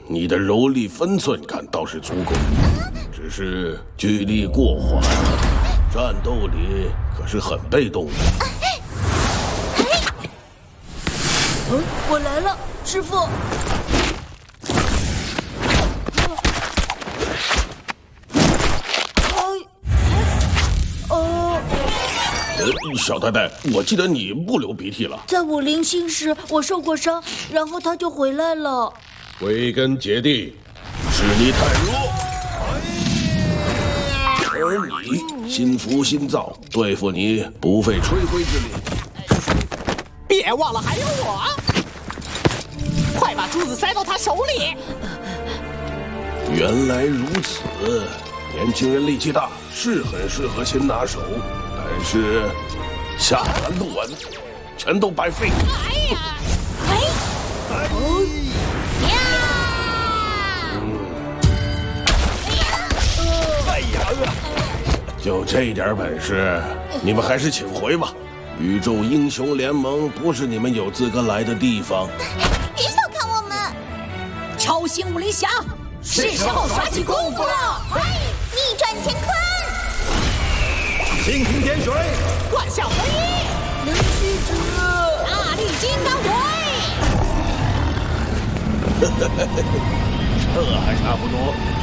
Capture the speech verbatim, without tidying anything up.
你的柔力分寸感倒是足够，只是距离过缓，战斗里可是很被动的。 嗯，我来了，师傅。哦， 呃，小太太，我记得你不流鼻涕了。 在我零星时，我受过伤，然后他就回来了。 归根结底，是你太弱，而你心浮心躁，对付你不费吹灰之力。 别忘了还有我，快把珠子塞到他手里。 原来如此，年轻人力气大，是很适合擒拿手，但是下完不稳，全都白费。 哎呀，哎，呀， 哎呀，就这点本事，你们还是请回吧。宇宙英雄联盟不是你们有资格来的地方。 别小看我们！ 超星武林侠，是时候耍起功夫了！ 逆转乾坤， 蜻蜓点水， 万象合一， 灵虚者， 大力金刚腿。 这还差不多。